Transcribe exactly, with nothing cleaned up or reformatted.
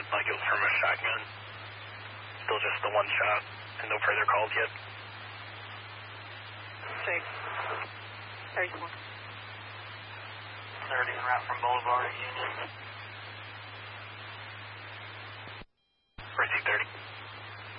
sounded like it was from a shotgun. Still just the one shot and no further calls yet. Six. thirty-four. thirty en route from Boulevard, Union. Receive thirty.